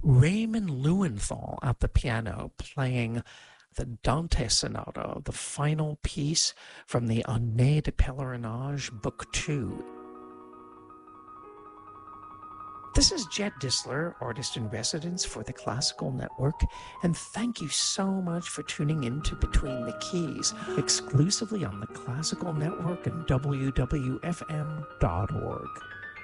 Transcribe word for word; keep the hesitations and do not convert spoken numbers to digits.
Raymond Lewenthal at the piano playing the Dante Sonata, the final piece from the Année de Pèlerinage, Book two. This is Jed Disler, artist in residence for the Classical Network, and thank you so much for tuning in to Between the Keys, exclusively on the Classical Network and W W F M dot org.